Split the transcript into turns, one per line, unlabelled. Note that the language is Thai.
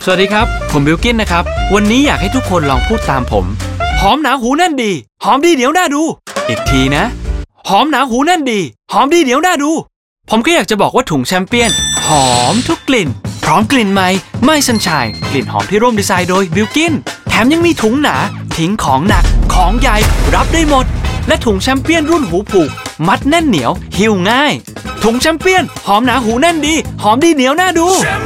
สวัสดีครับผมบิลกินนะครับวันนี้อยากให้ทุกคนลองพูดตามผมหอมหนาหูแน่นดีหอมดีเหนียวน่าดูอีกทีนะหอมหนาหูแน่นดีหอมดีเหนียวน่าดูผมก็อยากจะบอกว่าถุงแชมเปี้ยนหอมทุกกลิ่นพร้อมกลิ่นใหม่ไม่สัญชัยกลิ่นหอมที่ร่วมดีไซน์โดยบิลกินแถมยังมีถุงหนาทิ้งของหนักของใหญ่รับได้หมดและถุงแชมเปี้ยนรุ่นหูผูกมัดแน่นเหนียวหิ้วง่ายถุงแชมเปี้ยนหอมหนาหูแน่นดีหอมดีเหนียวน่าดู